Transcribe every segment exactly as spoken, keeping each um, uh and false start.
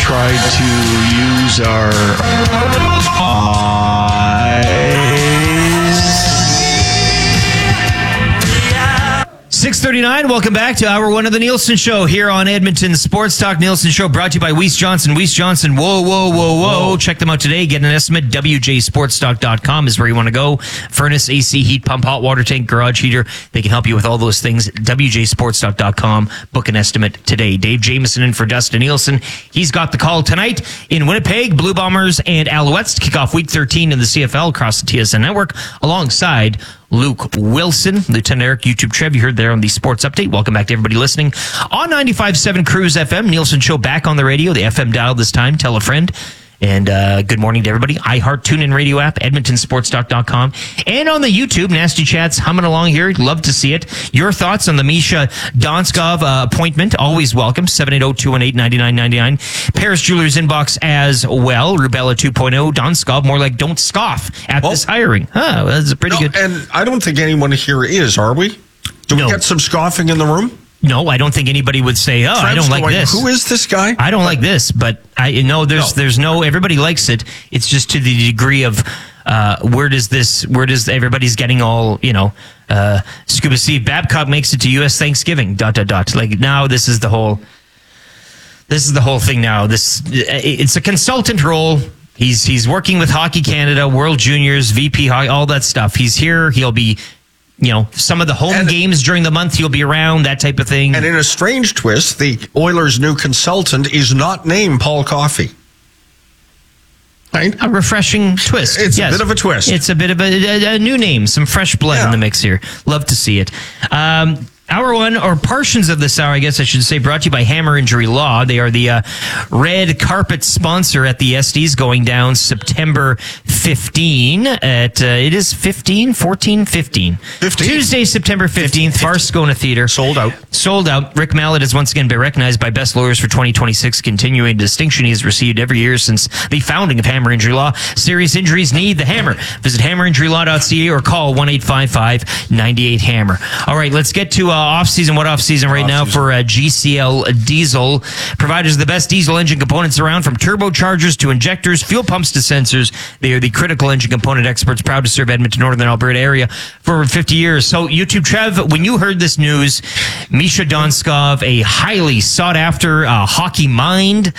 tried to use our eyes. six thirty-nine, welcome back to hour one of the Nielsen Show here on Edmonton Sports Talk. Nielsen Show brought to you by Weiss Johnson. Weiss Johnson, whoa, whoa, whoa, whoa. whoa. Check them out today. Get an estimate. W J sports talk dot com is where you want to go. Furnace, A C, heat pump, hot water tank, garage heater. They can help you with all those things. W J sports talk dot com. Book an estimate today. Dave Jameson in for Dustin Nielsen. He's got the call tonight in Winnipeg. Blue Bombers and Alouettes to kick off week thirteen in the C F L across the T S N network alongside Luke Wilson, Lieutenant Eric, YouTube Trev. You heard there on the Sports Update. Welcome back to everybody listening on ninety-five point seven Cruise F M. Nielsen Show back on the radio, the F M dial this time. Tell a friend. And uh, good morning to everybody. iHeart TuneIn Radio app, Edmonton Sports Talk dot com, and on the YouTube. Nasty Chats humming along here. Love to see it. Your thoughts on the Misha Donskov uh, appointment? Always welcome. seven eight zero, two one eight, nine nine nine nine. Paris Jewelers inbox as well. Rubella two point oh. Donskov, more like don't scoff at well, this hiring. Huh, that's a pretty no, good. And I don't think anyone here is, are we? Do we no. get some scoffing in the room? No, I don't think anybody would say, oh, I don't like going, this. Who is this guy? I don't like this, but I know there's no. there's no, everybody likes it. It's just to the degree of uh, where does this, where does everybody's getting all, you know, uh, Scuba Steve Babcock makes it to U S Thanksgiving, dot, dot, dot. Like now this is the whole, this is the whole thing now. This, it's a consultant role. He's, he's working with Hockey Canada, World Juniors, V P Hockey, all that stuff. He's here. He'll be, you know, some of the home and, games during the month, he'll be around, that type of thing. And in a strange twist, the Oilers' new consultant is not named Paul Coffey. Right? A refreshing twist. It's yes. a bit of a twist. It's a bit of a, a, a new name, some fresh blood yeah. in the mix here. Love to see it. Um, Hour one, or portions of this hour, I guess I should say, brought to you by Hammer Injury Law. They are the uh, red carpet sponsor at the S Ds, going down September fifteenth at, uh, it is fifteen, fourteen, fifteen. fifteen. Tuesday, September fifteenth, Farce going to theater. Sold out. Sold out. Rick Mallett has once again been recognized by Best Lawyers for twenty twenty-six, continuing a distinction he has received every year since the founding of Hammer Injury Law. Serious injuries need the Hammer. Visit hammer injury law dot c a or call one eight five five, nine eight, hammer. All right, let's get to uh, off-season. What off-season right now for uh, G C L Diesel? Providers of the best diesel engine components around, from turbochargers to injectors, fuel pumps to sensors. They are the critical engine component experts, proud to serve Edmonton, Northern Alberta area for over fifty years. So, YouTube Trev, when you heard this news, Misha Donskov, a highly sought-after uh, hockey mind,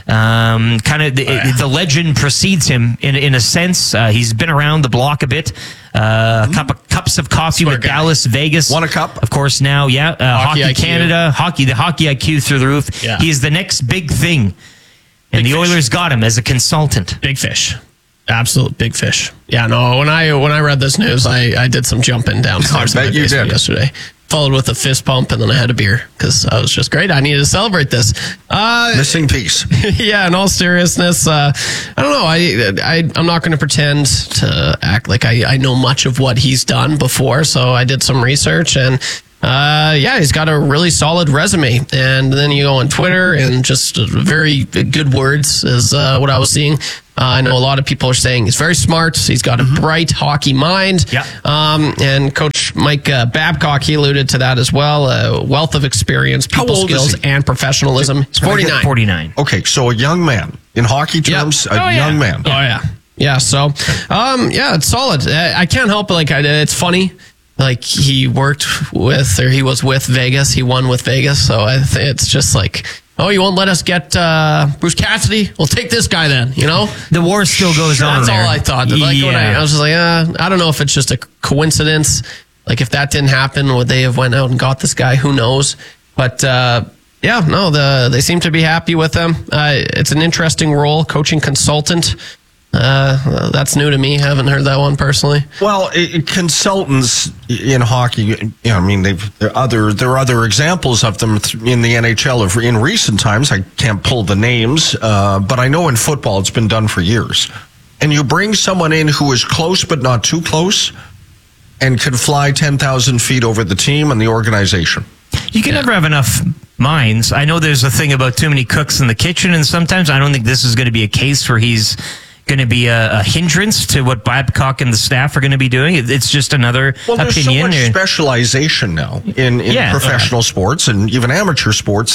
um, kind of the, uh, the legend precedes him in in a sense. Uh, he's been around the block a bit. Uh, a cup of cups of coffee Smart with guy. Dallas, Vegas. Want a cup? Of course now, yeah. Uh, Hockey Hockey I Q. Canada, hockey, the hockey I Q through the roof. Yeah. He is the next big thing. And Big the fish. Oilers got him as a consultant. Big fish. Absolute big fish. Yeah, no, when I when I read this news, I, I did some jumping downstairs I bet in my you basement did. yesterday. Followed with a fist pump, and then I had a beer because I was just great. I needed to celebrate this. Uh, Missing piece. yeah, in all seriousness, uh, I don't know. I, I, I'm not going to pretend to act like I, I know much of what he's done before, so I did some research, and uh, yeah, he's got a really solid resume. And then you go on Twitter, and just very good words is uh, what I was seeing. Uh, I know a lot of people are saying he's very smart. He's got a mm-hmm. bright hockey mind. Yeah. Um, and Coach Mike uh, Babcock, he alluded to that as well. A wealth of experience, How people old is skills, he? and professionalism. He's forty-nine. forty-nine. Okay, so a young man. In hockey terms, Yep. a Oh, yeah. young man. Oh, yeah. Yeah, so, um, yeah, it's solid. I, I can't help but, like, I, it's funny. Like, he worked with, or he was with Vegas. He won with Vegas. So I th- it's just like, oh, you won't let us get uh, Bruce Cassidy? We'll take this guy then, you know? The war still goes on That's there. all I thought. Like, yeah. when I, I was just like, uh, I don't know if it's just a coincidence. Like, if that didn't happen, would they have went out and got this guy? Who knows? But, uh, yeah, no, the they seem to be happy with him. Uh, it's an interesting role, coaching consultant. Uh, that's new to me. Haven't heard that one personally. Well, it, consultants in hockey, you know, I mean, they've there are other there are other examples of them in the N H L of, in recent times. I can't pull the names, uh, but I know in football it's been done for years. And you bring someone in who is close but not too close, and can fly ten thousand feet over the team and the organization. You can Yeah. never have enough minds. I know there's a thing about too many cooks in the kitchen, and sometimes I don't think this is going to be a case where he's going to be a, a hindrance to what Babcock and the staff are going to be doing. It, it's just another Well, there's opinion. so much or- specialization now in, in Yeah. professional sports and even amateur sports